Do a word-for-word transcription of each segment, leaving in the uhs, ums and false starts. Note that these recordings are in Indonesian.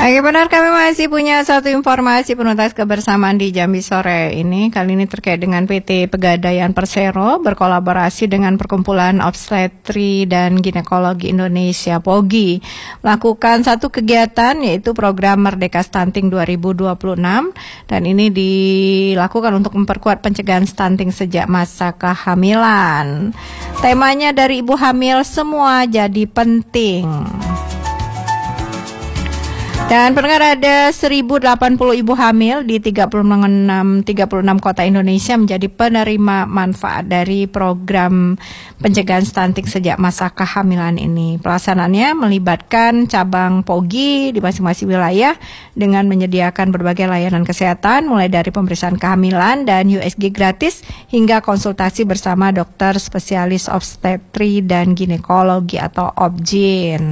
Oke, benar, kami masih punya satu informasi penuntas kebersamaan di Jambi sore ini. Kali ini terkait dengan P T Pegadaian Persero berkolaborasi dengan Perkumpulan Obstetri dan Ginekologi Indonesia P O G I melakukan satu kegiatan, yaitu program Merdeka Stunting dua ribu dua puluh enam, dan ini dilakukan untuk memperkuat pencegahan stunting sejak masa kehamilan. Temanya dari ibu hamil semua jadi penting. Dan pendengar, ada seribu delapan puluh ibu hamil di tiga puluh enam, tiga puluh enam kota Indonesia menjadi penerima manfaat dari program pencegahan stunting sejak masa kehamilan ini. Pelaksanaannya melibatkan cabang P O G I di masing-masing wilayah dengan menyediakan berbagai layanan kesehatan, mulai dari pemeriksaan kehamilan dan U S G gratis hingga konsultasi bersama dokter spesialis obstetri dan ginekologi atau O B G I N.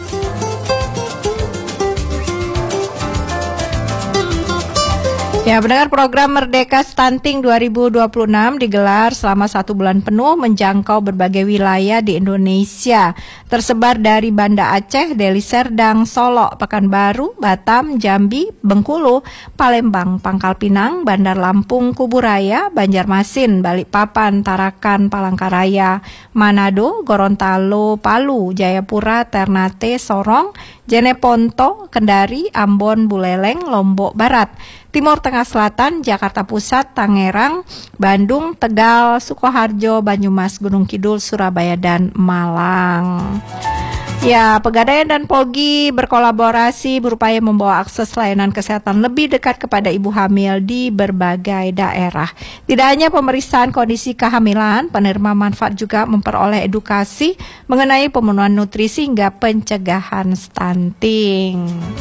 Ya, pendengar, program Merdeka Stunting dua ribu dua puluh enam digelar selama satu bulan penuh menjangkau berbagai wilayah di Indonesia, tersebar dari Banda Aceh, Deli Serdang, Solo, Pekanbaru, Batam, Jambi, Bengkulu, Palembang, Pangkal Pinang, Bandar Lampung, Kuburaya, Banjarmasin, Balikpapan, Tarakan, Palangkaraya, Manado, Gorontalo, Palu, Jayapura, Ternate, Sorong, Jeneponto, Kendari, Ambon, Buleleng, Lombok Barat, Timur Tengah Selatan, Jakarta Pusat, Tangerang, Bandung, Tegal, Sukoharjo, Banyumas, Gunung Kidul, Surabaya, dan Malang. Ya, Pegadaian dan P O G I berkolaborasi berupaya membawa akses layanan kesehatan lebih dekat kepada ibu hamil di berbagai daerah. Tidak hanya pemeriksaan kondisi kehamilan, penerima manfaat juga memperoleh edukasi mengenai pemenuhan nutrisi hingga pencegahan stunting.